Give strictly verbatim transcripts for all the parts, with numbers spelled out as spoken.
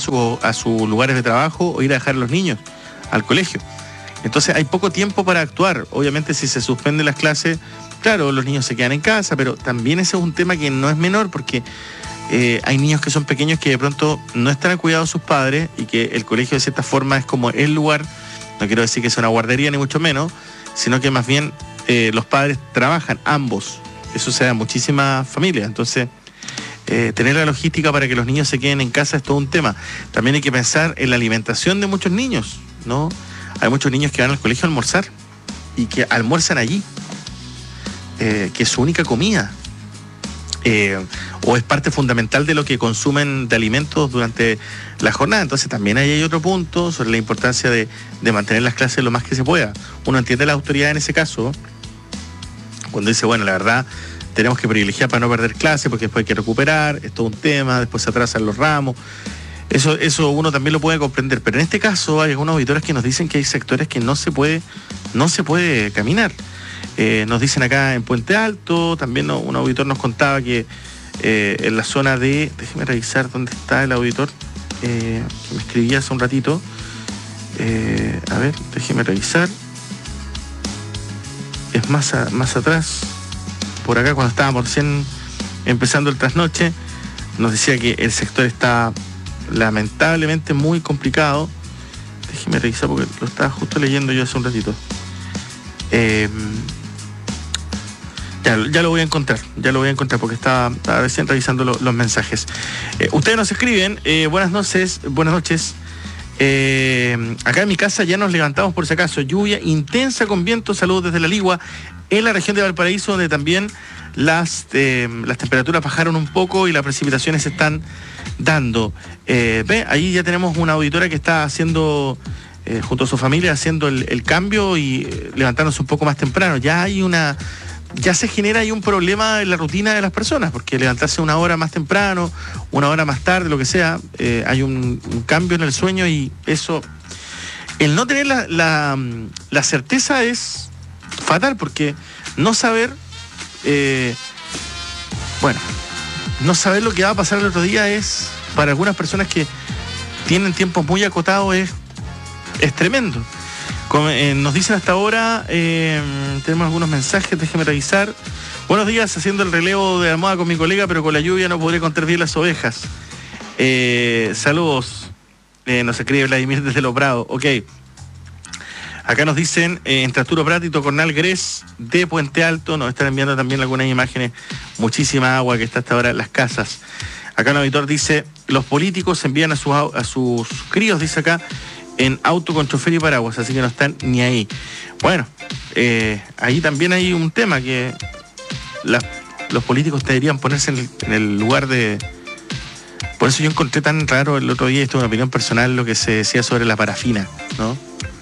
su, a sus lugares de trabajo o ir a dejar a los niños al colegio. Entonces hay poco tiempo para actuar. Obviamente si se suspenden las clases, claro, los niños se quedan en casa, pero también ese es un tema que no es menor porque eh, hay niños que son pequeños que de pronto no están al cuidado de sus padres y que el colegio de cierta forma es como el lugar, no quiero decir que sea una guardería ni mucho menos, sino que más bien eh, los padres trabajan, ambos. Eso se da en muchísimas familias. Entonces, eh, tener la logística para que los niños se queden en casa es todo un tema. También hay que pensar en la alimentación de muchos niños, ¿no? Hay muchos niños que van al colegio a almorzar y que almuerzan allí, eh, que es su única comida. Eh, o es parte fundamental de lo que consumen de alimentos durante la jornada. Entonces también ahí hay otro punto sobre la importancia de, de mantener las clases lo más que se pueda. Uno entiende la autoridad en ese caso, cuando dice, bueno, la verdad, tenemos que privilegiar para no perder clases, porque después hay que recuperar, es todo un tema, después se atrasan los ramos. Eso, eso uno también lo puede comprender. Pero en este caso hay algunos auditores que nos dicen que hay sectores que no se puede, no se puede caminar. Eh, nos dicen acá en Puente Alto, también no, un auditor nos contaba que eh, en la zona de, déjeme revisar dónde está el auditor, eh, que me escribía hace un ratito, eh, a ver, déjeme revisar, es más, a, más atrás, por acá cuando estábamos recién empezando el trasnoche, nos decía que el sector está lamentablemente muy complicado. Déjeme revisar porque lo estaba justo leyendo yo hace un ratito. Eh, Ya, ya lo voy a encontrar, ya lo voy a encontrar porque estaba, estaba recién revisando lo, los mensajes. Eh, ustedes nos escriben, eh, buenas noches, buenas noches. Eh, acá en mi casa ya nos levantamos por si acaso. Lluvia intensa con viento, saludos desde La Ligua, en la región de Valparaíso, donde también las, eh, las temperaturas bajaron un poco y las precipitaciones se están dando. Eh, ve, ahí ya tenemos una auditora que está haciendo, eh, junto a su familia, haciendo el, el cambio y eh, levantándose un poco más temprano. Ya hay una... ya se genera ahí un problema en la rutina de las personas, porque levantarse una hora más temprano, una hora más tarde, lo que sea, eh, hay un, un cambio en el sueño y eso, el no tener la, la, la certeza es fatal, porque no saber, eh, bueno, no saber lo que va a pasar el otro día es, para algunas personas que tienen tiempos muy acotados, es, es tremendo. Como, eh, nos dicen hasta ahora, eh, tenemos algunos mensajes, déjeme revisar. Buenos días, haciendo el relevo de almohada con mi colega, pero con la lluvia no podré contar bien las ovejas. Eh, saludos, eh, nos escribe Vladimir desde Los Prados. Ok. Acá nos dicen, eh, entre Arturo Prat y Tocornal Gres de Puente Alto, nos están enviando también algunas imágenes, muchísima agua que está hasta ahora en las casas. Acá un auditor dice, los políticos envían a sus, a sus críos, dice acá, en auto con chofer y paraguas, así que no están ni ahí. Bueno, eh, ahí también hay un tema que la, los políticos deberían ponerse en el, en el lugar de... Por eso yo encontré tan raro el otro día, esto es una opinión personal, lo que se decía sobre la parafina, ¿no?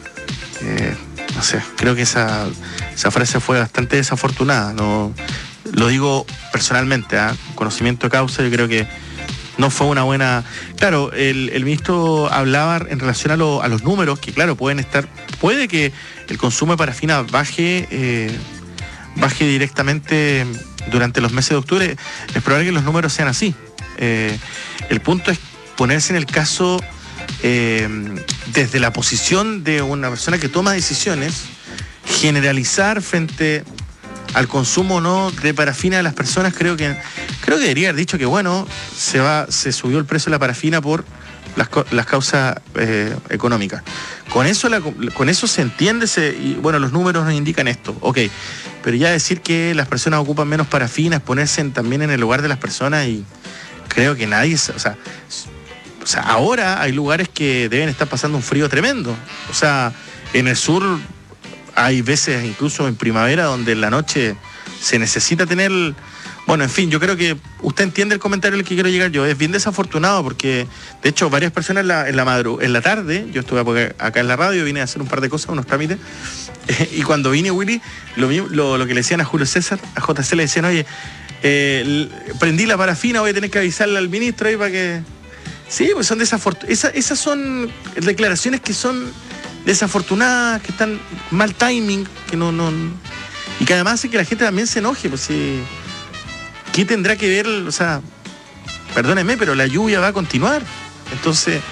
Eh, no sé, creo que esa, esa frase fue bastante desafortunada, ¿no? Lo digo personalmente, ¿eh? Conocimiento de causa, yo creo que no fue una buena... Claro, el, el ministro hablaba en relación a, lo, a los números, que claro, pueden estar... Puede que el consumo de parafina baje, eh, baje directamente durante los meses de octubre. Es probable que los números sean así. Eh, el punto es ponerse en el caso eh, desde la posición de una persona que toma decisiones, generalizar frente al consumo no de parafina de las personas. Creo que creo que debería haber dicho que bueno, se va se subió el precio de la parafina por las, las causas eh, económicas. Con eso la, con eso se entiende, se, y bueno, los números nos indican esto, ok, pero ya decir que las personas ocupan menos parafina es ponerse en, también en el lugar de las personas, y creo que nadie, o sea, o sea, ahora hay lugares que deben estar pasando un frío tremendo, o sea, en el sur hay veces incluso en primavera donde en la noche se necesita tener... Bueno, en fin, yo creo que usted entiende el comentario al que quiero llegar yo. Es bien desafortunado porque, de hecho, varias personas en la, en la, madru- en la tarde, yo estuve acá en la radio, vine a hacer un par de cosas, unos trámites, eh, y cuando vine, Willy, lo, lo, lo que le decían a Julio César, a J C le decían, oye, eh, prendí la parafina, voy a tener que avisarle al ministro ahí para que... Sí, pues son desafortunadas. Esa, esas son declaraciones que son desafortunadas, que están mal timing, que no, no, y que además hace que la gente también se enoje, pues si, ¿qué tendrá que ver? O sea, perdónenme, pero la lluvia va a continuar, entonces